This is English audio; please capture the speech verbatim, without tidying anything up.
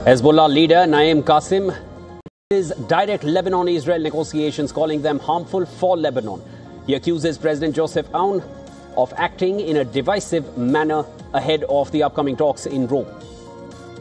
Hezbollah leader Naim Qasim is direct Lebanon-Israel negotiations, calling them harmful for Lebanon. He accuses President Joseph Aoun of acting in a divisive manner ahead of the upcoming talks in Rome.